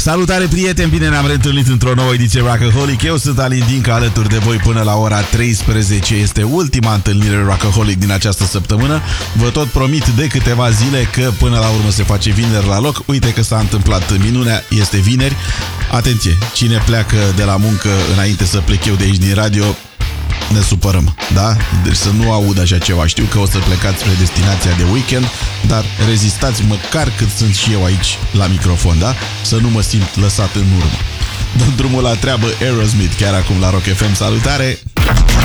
Salutare, prieteni! Bine ne-am reîntâlnit într-o nouă ediție Rockaholic. Eu sunt Alin Dinca, alături de voi până la ora 13. Este ultima întâlnire Rockaholic din această săptămână. Vă tot promit de câteva zile că până la urmă se face vineri la loc. Uite că s-a întâmplat minunea, este vineri. Atenție, cine pleacă de la muncă înainte să plec eu de aici din radio, ne supărăm, da? Deci să nu aud așa ceva. Știu că o să plecați spre destinația de weekend, dar rezistați măcar cât sunt și eu aici la microfon, da? Să nu mă simt lăsat în urmă. Dăm drumul la treabă, Aerosmith, chiar acum la Rock FM. Salutare!